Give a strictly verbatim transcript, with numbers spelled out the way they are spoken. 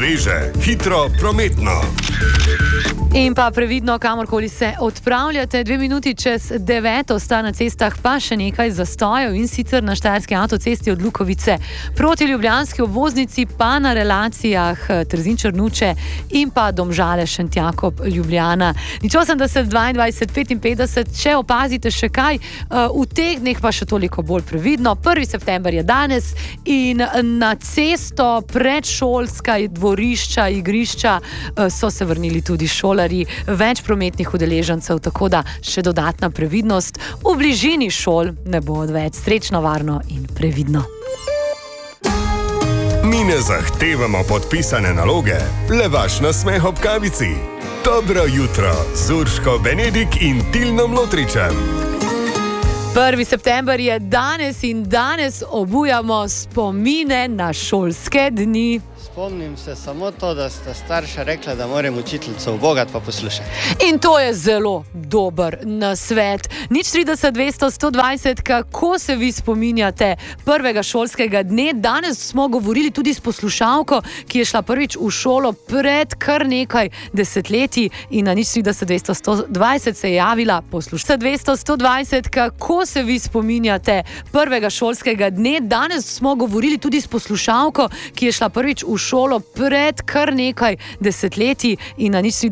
sveže, hitro, prometno. In pa previdno, kamorkoli se odpravljate. Dve minuti čez deveto sta na cestah pa še nekaj zastojev, in sicer na štajerski avtocesti od Lukovice proti ljubljanski obvoznici, pa na relacijah Trzin-Črnuče in pa Domžale-Šentjakob-Ljubljana. Ničel sem, da se dvaindvajset petinpetdeset, če opazite še kaj, v teh dneh pa še toliko bolj previdno. prvi september je danes in na cesto predšolska dvorišča, igrišča so se vrnili tudi šolarji, več prometnih udeležencev, tako da še dodatna previdnost. V bližini šol ne bo odveč. Srečno, varno in previdno. Mi ne zahtevamo podpisane naloge, le vaš nasmeh ob kavici. Dobro jutro z Urško Benedik in Tilnom Lotričem. prvi september je danes in danes obujamo spomine na šolske dni. Spomnim se samo to, da sta starša rekla, da moram učiteljico ubogati pa poslušati. In to je zelo dober nasvet. Nič trideset, dvesto, sto dvajset, kako se vi spominjate prvega šolskega dne? Danes smo govorili tudi s poslušalko, ki je šla prvič v šolo pred kar nekaj desetletji, in na nič trideset, dvesto, sto dvajset se je javila poslušalka. dvesto, sto dvajset, kako se vi spominjate prvega šolskega dne? Danes smo govorili tudi s poslušalko, ki je šla prvič v šolo pred kar nekaj desetletji, in na nič